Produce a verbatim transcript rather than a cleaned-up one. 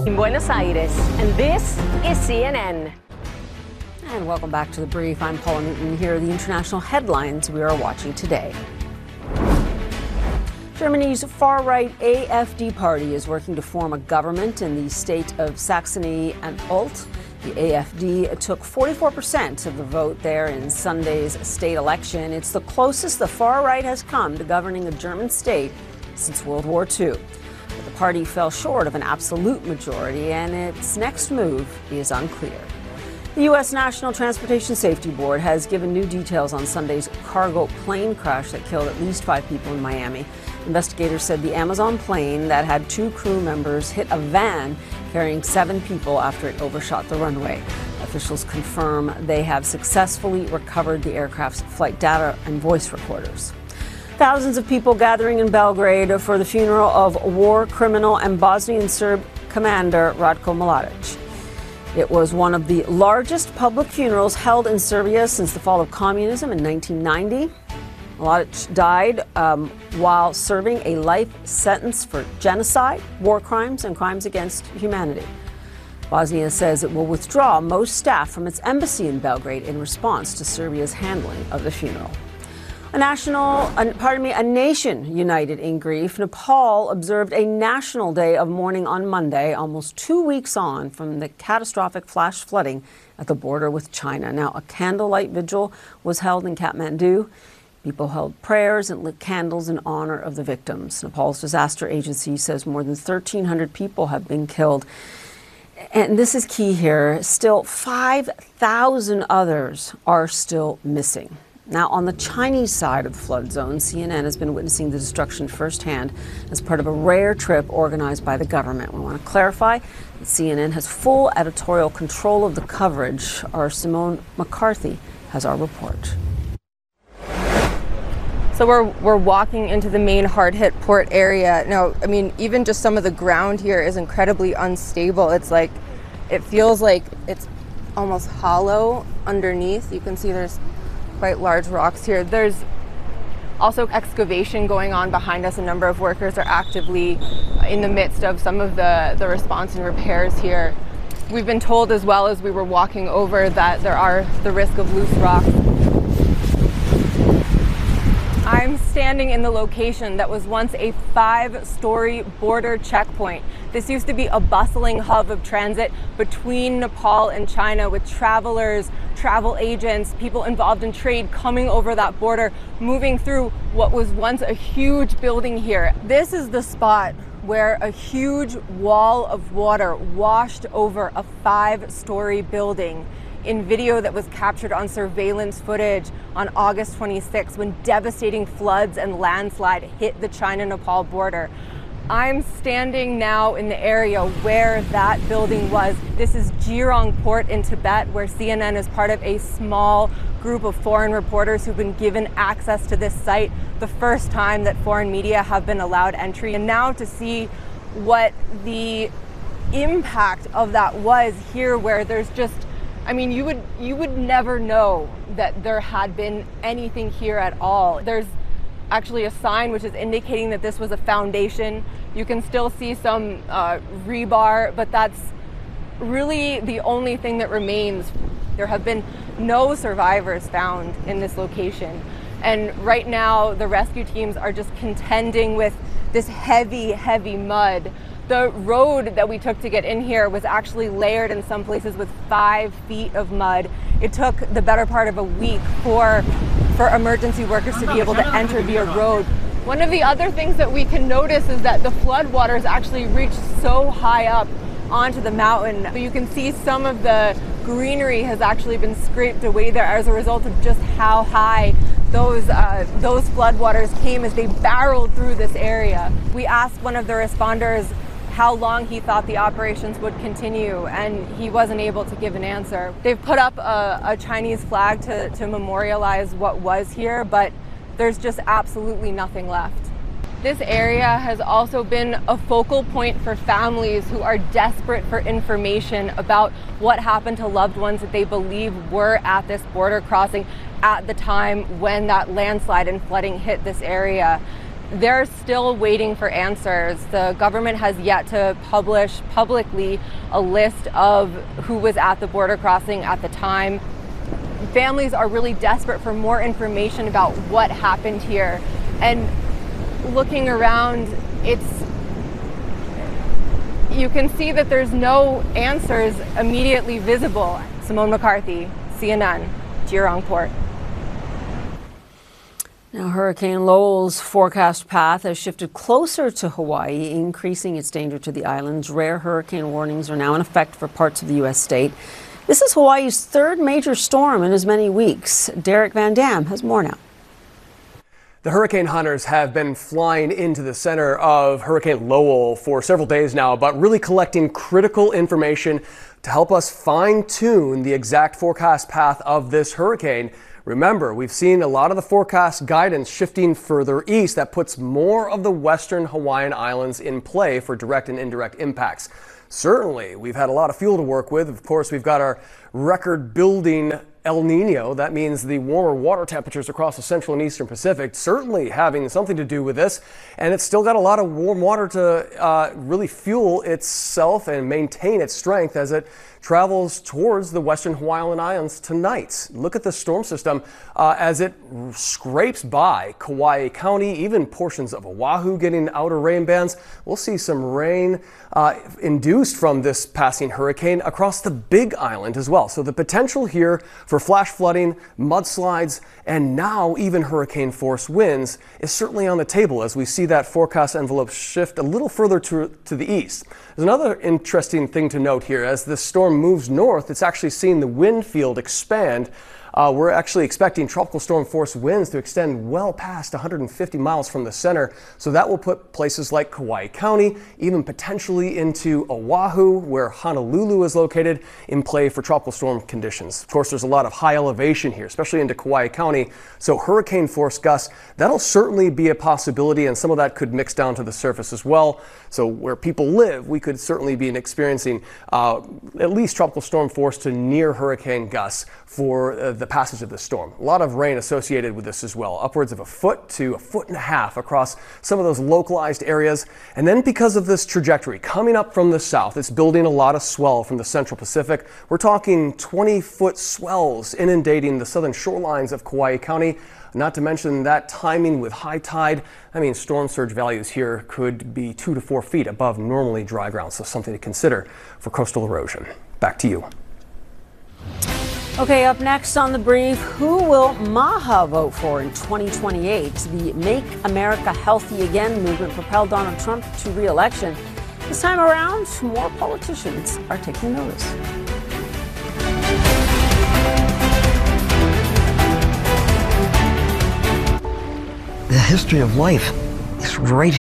In Buenos Aires, and this is C N N. And welcome back to The Brief. I'm Paula Newton. Here are the international headlines we are watching today. Germany's far-right A F D party is working to form a government in the state of Saxony-Anhalt. The A F D took forty-four percent of the vote there in Sunday's state election. It's the closest the far-right has come to governing a German state since World War Two. But the party fell short of an absolute majority, and its next move is unclear. The U S National Transportation Safety Board has given new details on Sunday's cargo plane crash that killed at least five people in Miami. Investigators said the Amazon plane that had two crew members hit a van carrying seven people after it overshot the runway. Officials confirm they have successfully recovered the aircraft's flight data and voice recorders. Thousands of people gathering in Belgrade for the funeral of war criminal and Bosnian Serb commander Ratko Mladic. It was one of the largest public funerals held in Serbia since the fall of communism in nineteen ninety. Mladic died um, while serving a life sentence for genocide, war crimes, and crimes against humanity. Bosnia says it will withdraw most staff from its embassy in Belgrade in response to Serbia's handling of the funeral. A national, uh, pardon me, a nation united in grief. Nepal observed a national day of mourning on Monday, almost two weeks on from the catastrophic flash flooding at the border with China. Now, a candlelight vigil was held in Kathmandu. People held prayers and lit candles in honor of the victims. Nepal's disaster agency says more than thirteen hundred people have been killed. And this is key here. Still, five thousand others are still missing. Now, on the Chinese side of the flood zone, C N N has been witnessing the destruction firsthand as part of a rare trip organized by the government. We want to clarify that C N N has full editorial control of the coverage. Our Simone McCarthy has our report. So we're we're walking into the main hard-hit port area. Now, I mean, even just some of the ground here is incredibly unstable. It's like, it feels like it's almost hollow underneath. You can see there's quite large rocks here. There's also excavation going on behind us. A number of workers are actively in the midst of some of the, the response and repairs here. We've been told as well as we were walking over that there are the risk of loose rocks. I'm standing in the location that was once a five-story border checkpoint. This used to be a bustling hub of transit between Nepal and China, with travelers, travel agents, people involved in trade coming over that border, moving through what was once a huge building here. This is the spot where a huge wall of water washed over a five-story building in video that was captured on surveillance footage on August twenty-sixth, when devastating floods and landslide hit the China-Nepal border. I'm standing now in the area where that building was. This is Jirong Port in Tibet, where C N N is part of a small group of foreign reporters who've been given access to this site, the first time that foreign media have been allowed entry. And now to see what the impact of that was here, where there's just, I mean, you would you would never know that there had been anything here at all. There's actually a sign which is indicating that this was a foundation. You can still see some uh, rebar, but that's really the only thing that remains. There have been no survivors found in this location. And right now, the rescue teams are just contending with this heavy, heavy mud. The road that we took to get in here was actually layered in some places with five feet of mud. It took the better part of a week for, for emergency workers to be able to enter via road. One of the other things that we can notice is that the flood waters actually reached so high up onto the mountain. You can see some of the greenery has actually been scraped away there as a result of just how high those uh, those floodwaters came as they barreled through this area. We asked one of the responders how long he thought the operations would continue, and he wasn't able to give an answer. They've put up a, a Chinese flag to, to memorialize what was here, but there's just absolutely nothing left. This area has also been a focal point for families who are desperate for information about what happened to loved ones that they believe were at this border crossing at the time when that landslide and flooding hit this area. they're still waiting for answers. The government has yet to publish publicly a list of who was at the border crossing at the time. Families are really desperate for more information about what happened here. And looking around, it's you can see that there's no answers immediately visible. Simone McCarthy, C N N, Jurong Port. Now, Hurricane Lowell's forecast path has shifted closer to Hawaii, increasing its danger to the islands. Rare hurricane warnings are now in effect for parts of the U S state. This is Hawaii's third major storm in as many weeks. Derek Van Dam has more now. The hurricane hunters have been flying into the center of Hurricane Lowell for several days now, but really collecting critical information to help us fine-tune the exact forecast path of this hurricane. Remember, we've seen a lot of the forecast guidance shifting further east. That puts more of the western Hawaiian Islands in play for direct and indirect impacts. Certainly, we've had a lot of fuel to work with. Of course, we've got our record-building El Nino. That means the warmer water temperatures across the central and eastern Pacific certainly having something to do with this. And it's still got a lot of warm water to uh, really fuel itself and maintain its strength as it travels towards the western Hawaiian Islands tonight. Look at the storm system uh, as it scrapes by Kauai County, even portions of Oahu getting outer rain bands. We'll see some rain uh, induced from this passing hurricane across the Big Island as well. So the potential here for flash flooding, mudslides, and now even hurricane force winds is certainly on the table as we see that forecast envelope shift a little further to, to the east. There's another interesting thing to note here. As the storm moves north, it's actually seeing the wind field expand. Uh, we're actually expecting tropical storm force winds to extend well past one hundred fifty miles from the center. So that will put places like Kauai County, even potentially into Oahu, where Honolulu is located, in play for tropical storm conditions. Of course, there's a lot of high elevation here, especially into Kauai County. So hurricane force gusts, that'll certainly be a possibility, and some of that could mix down to the surface as well. So where people live, we could certainly be experiencing uh, at least tropical storm force to near hurricane gusts for uh, the passage of the storm. A lot of rain associated with this as well, upwards of a foot to a foot and a half across some of those localized areas. And then because of this trajectory coming up from the south, it's building a lot of swell from the central Pacific. We're talking twenty foot swells inundating the southern shorelines of Kauai County. Not to mention that timing with high tide. I mean, storm surge values here could be two to four feet above normally dry ground. So something to consider for coastal erosion. Back to you. Okay, up next on The Brief, who will Maha vote for in twenty twenty-eight? The Make America Healthy Again movement propelled Donald Trump to re-election. This time around, more politicians are taking notice. The history of life is right